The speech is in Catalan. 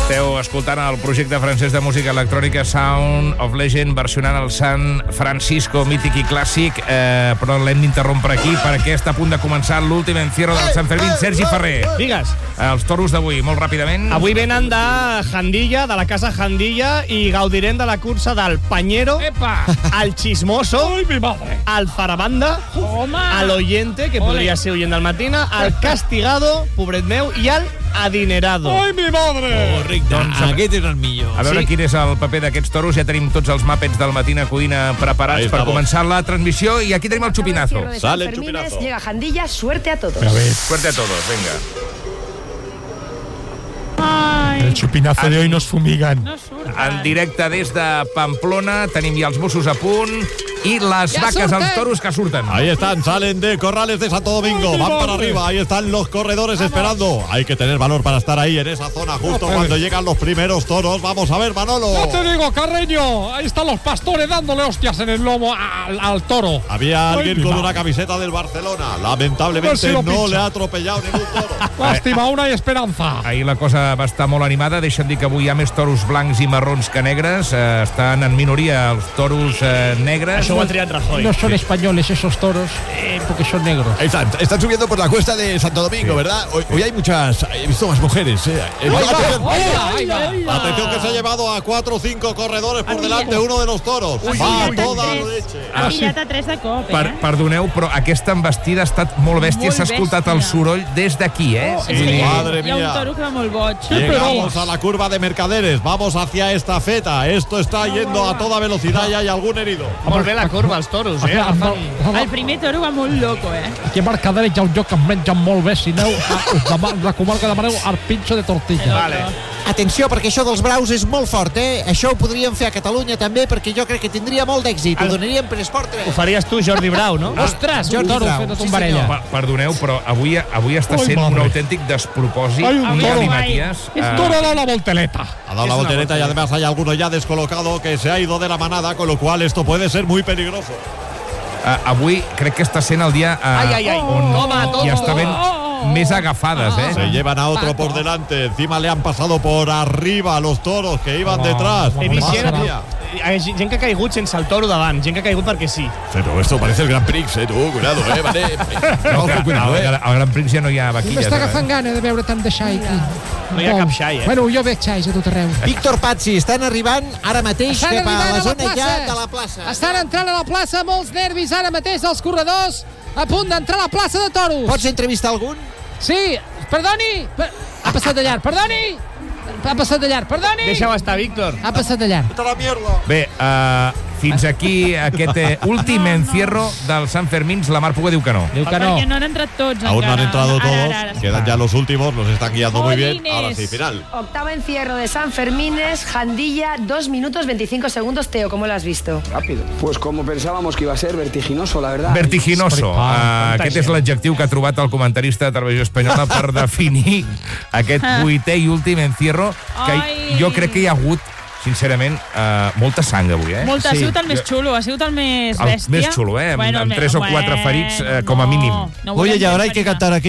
Esteu escoltant el projecte francès de música electrònica Sound of Legend versionant el San Francisco mític i clàssic, però l'hem d'interrompre aquí perquè està a punt de començar l'últim encierro del Sant Fermín. Sergi Ferrer, digues. Els toros d'avui, molt ràpidament. Avui venen de Jandilla, de la casa Jandilla, i gaudirem de la cursa del Pañero, el Chismoso, el Farabanda, el Oyente, que podria ser oient del Matina, el Castigado, pobret meu, i el Adinerado. Ai, mi madre! Correcte, doncs, aquest és el millor. A veure quin és el paper d'aquests toros. Ja tenim tots els màpets del Matina Codina preparats per començar la transmissió. I aquí tenim el Chupinazo. Sale el Chupinazo. Llega Jandilla, suerte a todos. Suerte a todos, venga. El chupinazo de hoy nos fumigan. En directe des de Pamplona tenim ja els Mossos a punt i les vaques, els toros que surten. Ahí están, salen de Corrales de Santo Domingo, van para arriba, ahí están los corredores esperando. Hay que tener valor para estar ahí en esa zona justo cuando llegan los primeros toros. Vamos a ver, Manolo. Ya te digo, Carreño, ahí están los pastores dándole hostias en el lomo al toro. Había alguien con una camiseta del Barcelona. Lamentablemente no le ha atropellado ningún toro. Lástima, aún hay esperanza. Ahir la cosa va estar molt animada. Deixa'm dir que avui hi ha més toros blancs i marrons que negres. Estan en minoria els toros negres. Això ho ha triat Rajoy. No son españoles esos toros, porque son negros. Están subiendo por la cuesta de Santo Domingo, ¿verdad? Hoy hay muchas... He visto más mujeres. Atención, que se ha llevado a 4 o 5 corredores por delante uno de los toros. Va a toda leche. Ha pillat a 3 de cop, Perdoneu, però aquesta embestida ha estat molt bèstia. S'ha escoltat el soroll des d'aquí, Madre mía. Hi ha un toro que va molt boig. Llegamos a la curva de Mercaderes. Vamos hacia esta feta. Esto está yendo a toda velocidad y hay algún herido. Molt bé la curva, els toros, El primer toro va molt loco, Aquí a Mercaderes hi ha un lloc que es menja molt bé. Si aneu a la comarca demaneu el pinxo de tortilla. Vale. Atenció, perquè això dels braus és molt fort, Això ho podríem fer a Catalunya també, perquè jo crec que tindria molt d'èxit. Ho donaríem per esport. Ho faries tu, Jordi Brau, no? Ostres, un toro fent un varella. Perdoneu, però avui està sent un autèntic despropòsit. Un toro. Matías. El toro ha dado la voltereta. Ha dado la voltereta y además hay alguno ya descolocado que se ha ido de la manada, con lo cual esto puede ser muy peligroso. Avui crec que està sent el dia on hi està havent més agafades, Se llevan a otro por delante. Encima le han pasado por arriba a los toros que iban detrás. Gent que ha caigut sense el toro davant, gent que ha caigut perquè sí. Pero esto parece el Gran Prix, tú, cuidado, vale. Cuidado, al Gran Prix ja no hi ha vaquilles. M'està agafant gana de veure tant de xai aquí. No hi ha cap xai, Bueno, jo veig xais a tot arreu. Víctor Pazzi, estan arribant ara mateix cap a la zona ja de la plaça. Estan entrant a la plaça, molts nervis ara mateix dels corredors, a punt d'entrar a la plaça de toros. Pots entrevistar algun? Sí, perdoni. Ha passat de llarg, perdoni. Ha passat de llarg, perdoni. Deixa-ho estar, Víctor. Ha passat de llarg. Bé, fins aquí aquest últim encierro del Sant Fermín. La Mar Puga diu que no. Diu que no. Perquè no han entrat tots Aún no han encara. entrado todos, Ara. quedan ya los últimos, los están guiando muy bien. Jolines. Ahora sí, final. Octavo encierro de San Fermines, Jandilla, 2 minutos 25 segundos. Teo, ¿cómo lo has visto? Rápido. Pues como pensábamos que iba a ser, vertiginoso, la verdad. Vertiginoso. Aquest és l'adjectiu que ha trobat el comentarista de Televisió Espanyola per definir aquest 8è i últim encierro, que jo crec que hi ha hagut, sincerament, molta sang avui, Molta, ha sigut el més xulo, ha sigut el més bèstia. El més xulo, amb 3 o 4 ferits com a mínim. No Oye, y ahora hay que cantar aquí